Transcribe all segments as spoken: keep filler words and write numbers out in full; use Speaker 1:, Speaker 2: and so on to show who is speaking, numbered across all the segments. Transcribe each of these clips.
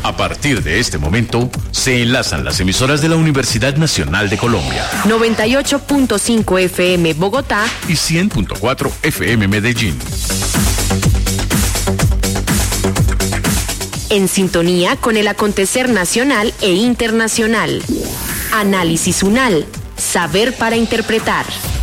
Speaker 1: A partir de este momento, se enlazan las emisoras de la Universidad Nacional de Colombia.
Speaker 2: noventa y ocho punto cinco F M Bogotá
Speaker 1: y cien punto cuatro F M Medellín.
Speaker 2: En sintonía con el acontecer nacional e internacional. Análisis UNAL. Saber para interpretar.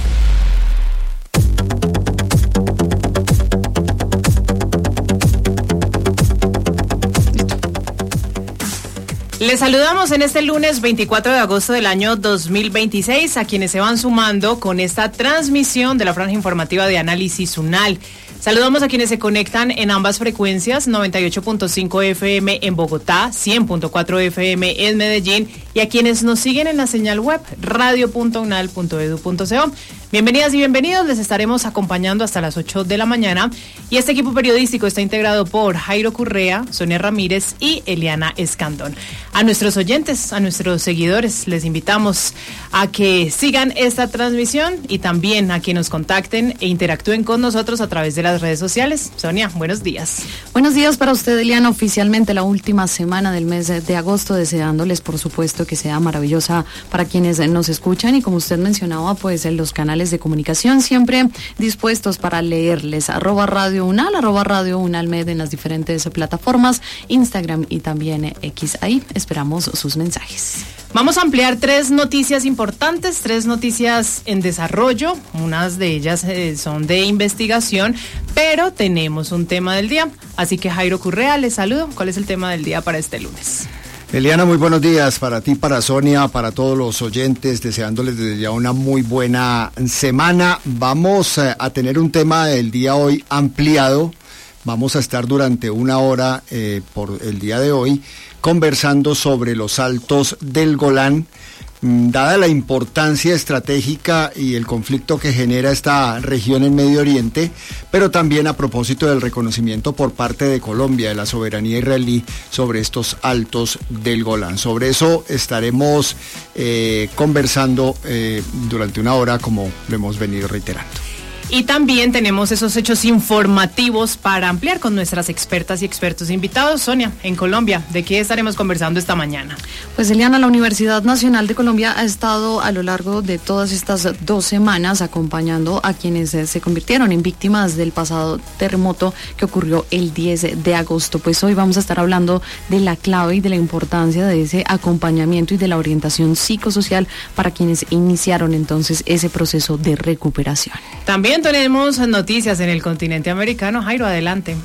Speaker 3: Les saludamos en este lunes veinticuatro de agosto del año dos mil veintiséis a quienes se van sumando con esta transmisión de la franja informativa de Análisis UNAL. Saludamos a quienes se conectan en ambas frecuencias, noventa y ocho punto cinco F M en Bogotá, cien punto cuatro F M en Medellín, y a quienes nos siguen en la señal web radio punto unal punto edu punto co. Bienvenidas y bienvenidos, les estaremos acompañando hasta las ocho de la mañana, y este equipo periodístico está integrado por Jairo Correa, Sonia Ramírez y Eliana Escandón. A nuestros oyentes, a nuestros seguidores, les invitamos a que sigan esta transmisión y también a que nos contacten e interactúen con nosotros a través de las redes sociales. Sonia, buenos días.
Speaker 4: Buenos días para usted, Eliana. Oficialmente la última semana del mes de agosto, deseándoles, por supuesto, que sea maravillosa para quienes nos escuchan, y como usted mencionaba, pues en los canales de comunicación siempre dispuestos para leerles. Arroba Radio Unal, arroba Radio Unal Med en las diferentes plataformas, Instagram y también X. Ahí esperamos sus mensajes.
Speaker 3: Vamos a ampliar tres noticias importantes, tres noticias en desarrollo. Unas de ellas eh, son de investigación, pero tenemos un tema del día. Así que Jairo Correa, les saludo. ¿Cuál es el tema del día para este lunes?
Speaker 5: Eliana, muy buenos días para ti, para Sonia, para todos los oyentes, deseándoles desde ya una muy buena semana. Vamos a tener un tema del día hoy ampliado. Vamos a estar durante una hora eh, por el día de hoy conversando sobre los altos del Golán, dada la importancia estratégica y el conflicto que genera esta región en Medio Oriente, pero también a propósito del reconocimiento por parte de Colombia de la soberanía israelí sobre estos altos del Golán. Sobre eso estaremos eh, conversando eh, durante una hora, como lo hemos venido reiterando.
Speaker 3: Y también tenemos esos hechos informativos para ampliar con nuestras expertas y expertos invitados. Sonia, en Colombia, ¿de qué estaremos conversando esta mañana?
Speaker 4: Pues, Eliana, la Universidad Nacional de Colombia ha estado a lo largo de todas estas dos semanas acompañando a quienes eh, se convirtieron en víctimas del pasado terremoto que ocurrió el diez de agosto. Pues hoy vamos a estar hablando de la clave y de la importancia de ese acompañamiento y de la orientación psicosocial para quienes iniciaron entonces ese proceso de recuperación.
Speaker 3: También tenemos noticias en el continente americano. Jairo, adelante.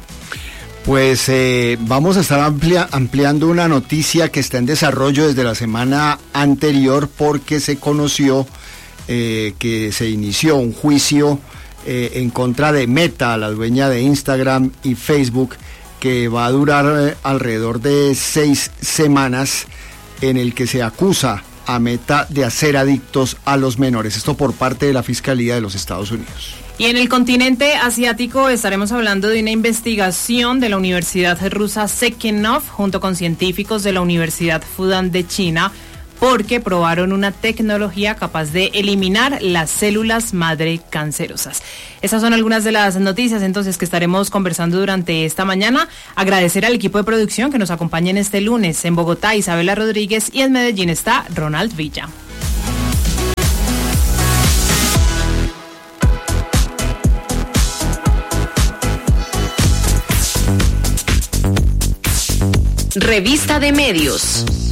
Speaker 5: Pues eh, vamos a estar amplia, ampliando una noticia que está en desarrollo desde la semana anterior, porque se conoció eh, que se inició un juicio eh, en contra de Meta, la dueña de Instagram y Facebook, que va a durar eh, alrededor de seis semanas, en el que se acusa a Meta de hacer adictos a los menores. Esto por parte de la Fiscalía de los Estados Unidos.
Speaker 3: Y en el continente asiático estaremos hablando de una investigación de la Universidad rusa Sekhenov junto con científicos de la Universidad Fudan de China, porque probaron una tecnología capaz de eliminar las células madre cancerosas. Esas son algunas de las noticias entonces que estaremos conversando durante esta mañana. Agradecer al equipo de producción que nos acompaña en este lunes. En Bogotá, Isabela Rodríguez, y en Medellín está Ronald Villa.
Speaker 2: Revista de Medios.